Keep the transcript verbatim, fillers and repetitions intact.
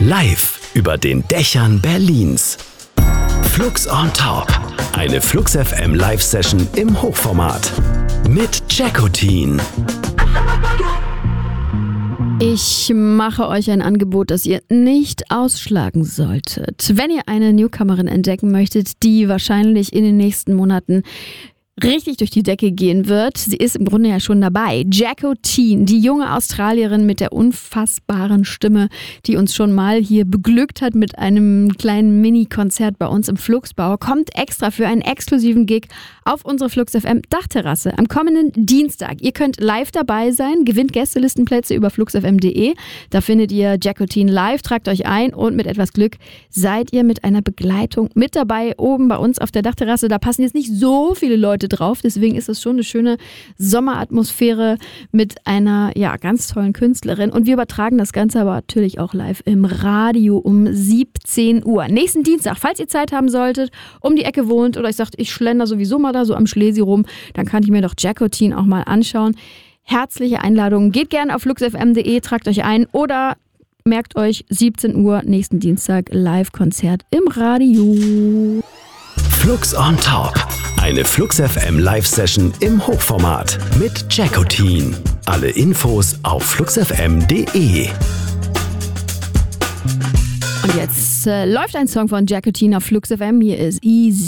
Live über den Dächern Berlins. Flux on Top. Eine Flux F M Live-Session im Hochformat. Mit Jackotin. Ich mache euch ein Angebot, das ihr nicht ausschlagen solltet. Wenn ihr eine Newcomerin entdecken möchtet, die wahrscheinlich in den nächsten Monaten richtig durch die Decke gehen wird. Sie ist im Grunde ja schon dabei. Jackotin, die junge Australierin mit der unfassbaren Stimme, die uns schon mal hier beglückt hat mit einem kleinen Mini-Konzert bei uns im Fluxbau, kommt extra für einen exklusiven Gig auf unsere Flux F M Dachterrasse am kommenden Dienstag. Ihr könnt live dabei sein, gewinnt Gästelistenplätze über flux f m punkt d e. Da findet ihr Jackotin live, tragt euch ein und mit etwas Glück seid ihr mit einer Begleitung mit dabei oben bei uns auf der Dachterrasse. Da passen jetzt nicht so viele Leute drauf, deswegen ist es schon eine schöne Sommeratmosphäre mit einer ja ganz tollen Künstlerin und wir übertragen das Ganze aber natürlich auch live im Radio um siebzehn Uhr. Nächsten Dienstag, falls ihr Zeit haben solltet, um die Ecke wohnt oder ich sagt, ich schlender sowieso mal da so am Schlesi rum, dann kann ich mir doch Jackotin auch mal anschauen. Herzliche Einladung, geht gerne auf flux f m punkt d e, tragt euch ein oder merkt euch siebzehn Uhr nächsten Dienstag Live-Konzert im Radio. Flux on Top. Eine Flux F M Live-Session im Hochformat mit Jackotin. Alle Infos auf flux f m punkt d e. Und jetzt äh, läuft ein Song von Jackotin auf Flux F M. Hier ist Easy.